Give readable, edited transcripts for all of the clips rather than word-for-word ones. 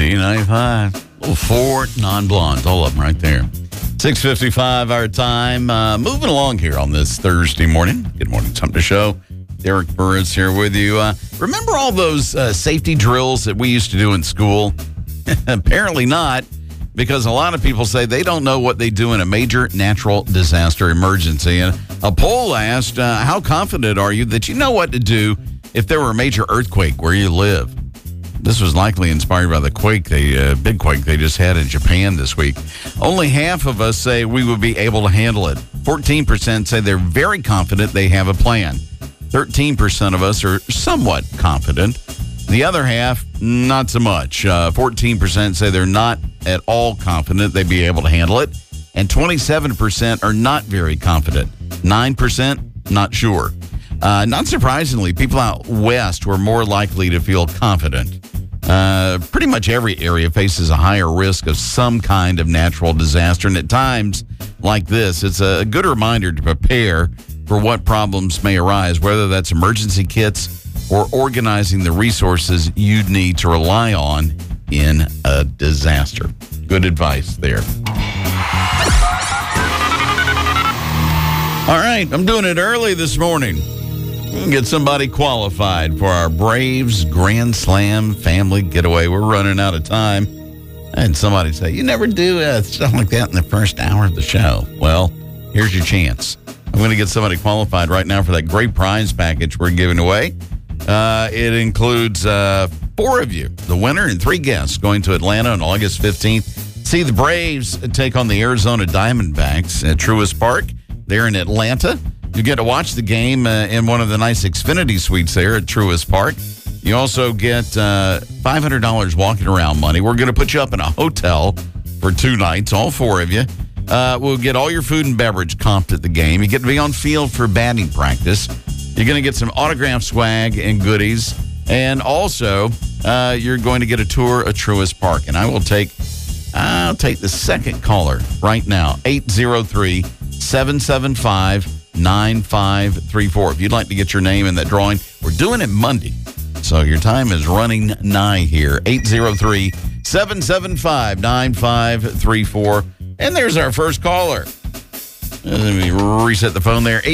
Z95. Four non-blondes, all of them right there. 6:55 our time. Moving along here on this Thursday morning. Good morning, Sumter Show. Derek Burris here with you. Remember all those safety drills that we used to do in school? Apparently not, because a lot of people say they don't know what they do in a major natural disaster emergency. And a poll asked, how confident are you that you know what to do if there were a major earthquake where you live? This was likely inspired by the quake, big quake they just had in Japan this week. Only half of us say we would be able to handle it. 14% say they're very confident they have a plan. 13% of us are somewhat confident. The other half, not so much. 14% say they're not at all confident they'd be able to handle it. And 27% are not very confident. 9% not sure. Not surprisingly, people out west were more likely to feel confident. Pretty much every area faces a higher risk of some kind of natural disaster. And at times like this, it's a good reminder to prepare for what problems may arise, whether that's emergency kits or organizing the resources you'd need to rely on in a disaster. Good advice there. All right, I'm doing it early this morning. We can get somebody qualified for our Braves Grand Slam family getaway. We're running out of time. I had somebody say, you never do stuff like that in the first hour of the show. Well, here's your chance. I'm going to get somebody qualified right now for that great prize package we're giving away. It includes 4 of you, the winner, and 3 guests going to Atlanta on August 15th. See the Braves take on the Arizona Diamondbacks at Truist Park. They're in Atlanta. You get to watch the game in one of the nice Xfinity suites there at Truist Park. You also get $500 walking around money. We're going to put you up in a hotel for 2 nights, all 4 of you. We'll get all your food and beverage comped at the game. You get to be on field for batting practice. You're going to get some autograph swag and goodies. And also, you're going to get a tour of Truist Park. And I'll take the second caller right now, 803-775-9534. If you'd like to get your name in that drawing, we're doing it Monday. So your time is running nigh here. 803-775-9534. And there's our first caller. Let me reset the phone there.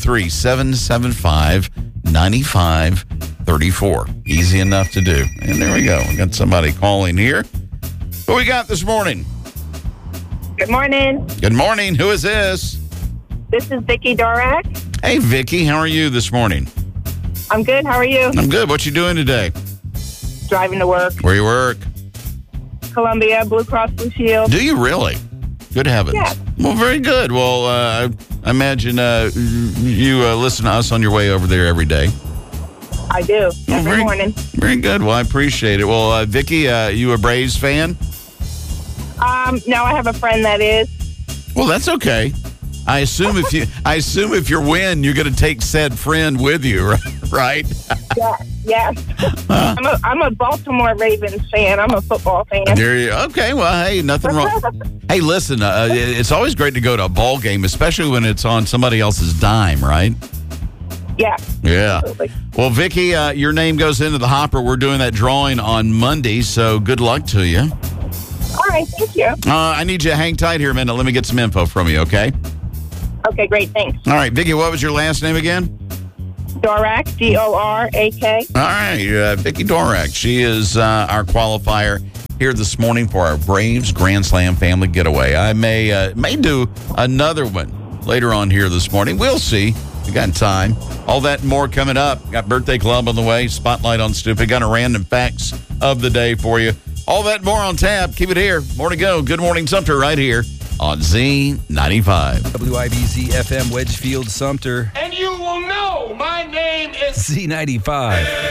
803-775-9534. Easy enough to do. And there we go. We got somebody calling here. Who we got this morning? Good morning. Good morning. Who is this? This is Vicki Dorak. Hey, Vicki. How are you this morning? I'm good. How are you? I'm good. What you doing today? Driving to work. Where you work? Columbia, Blue Cross Blue Shield. Do you really? Good heavens. Yeah. Well, very good. Well, I imagine you listen to us on your way over there every day. I do. Every morning. Very good. Well, I appreciate it. Well, Vicki, you a Braves fan? No, I have a friend that is. Well, that's okay. I assume if you win, you're going to take said friend with you, right? Yeah. I'm a Baltimore Ravens fan. I'm a football fan. Okay. Well, hey, nothing wrong. Hey, listen, it's always great to go to a ball game, especially when it's on somebody else's dime, right? Yeah. Absolutely. Well, Vicki, your name goes into the hopper. We're doing that drawing on Monday, so good luck to you. All right. Thank you. I need you to hang tight here a minute. Let me get some info from you, okay? Okay, great. Thanks. All right, Vicki, what was your last name again? Dorak, Dorak. All right, Vicki Dorak. She is our qualifier here this morning for our Braves Grand Slam family getaway. I may do another one later on here this morning. We'll see. We got time. All that and more coming up. Got Birthday Club on the way. Spotlight on Stupid. Got a random facts of the day for you. All that and more on tap. Keep it here. More to go. Good morning, Sumter, right here on Z95. WIBZ FM Wedgefield Sumter. And you will know my name is Z95.